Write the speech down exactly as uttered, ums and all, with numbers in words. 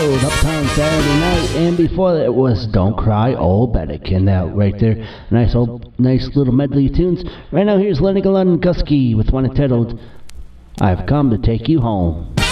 entitled Uptown Saturday Night, and before that was Don't Cry Old Bedekin. That right there, nice old, nice little medley of tunes. Right now here's Lenny Glenn Gusky with one entitled I've Come to Take You Home.